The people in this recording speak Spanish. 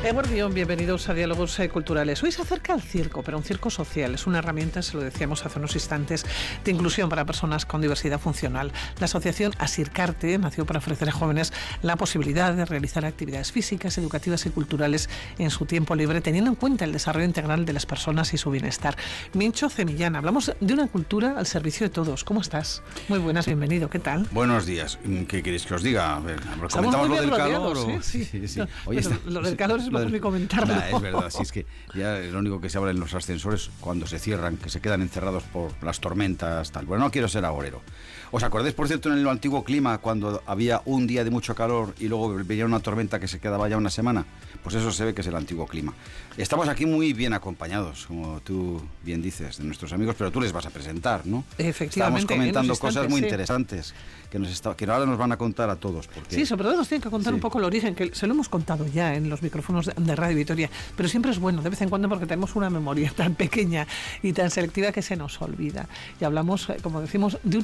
Edward Guión, bienvenidos a Diálogos Culturales. Hoy se acerca al circo, pero un circo social. Es una herramienta, se lo decíamos hace unos instantes, de inclusión para personas con diversidad funcional. La asociación Asircarte nació para ofrecer a jóvenes la posibilidad de realizar actividades físicas, educativas y culturales en su tiempo libre, teniendo en cuenta el desarrollo integral de las personas y su bienestar. Mincho Zemillán, hablamos de una cultura al servicio de todos. ¿Cómo estás? Muy buenas, bienvenido. ¿Qué tal? Buenos días. ¿Qué queréis que os diga? A ver, ¿comentamos lo del rodeados, calor? Sí. No, oye, lo del calor es mejor ni comentarlo. Es verdad, sí, es que ya lo único que se habla en los ascensores cuando se cierran, que se quedan encerrados por las tormentas, tal. Bueno, no quiero ser agorero. ¿Os acordáis, por cierto, en el antiguo clima, cuando había un día de mucho calor y luego venía una tormenta que se quedaba ya una semana? Pues eso se ve que es el antiguo clima. Estamos aquí muy bien acompañados, como tú bien dices, de nuestros amigos, pero tú les vas a presentar, ¿no? Efectivamente. Estamos comentando cosas muy sí. interesantes que ahora nos van a contar a todos. Porque... Sí, sobre todo nos tienen que contar un poco el origen, que se lo hemos contado ya en los micrófonos de Radio Vitoria, pero siempre es bueno, de vez en cuando, porque tenemos una memoria tan pequeña y tan selectiva que se nos olvida. Y hablamos, como decimos, de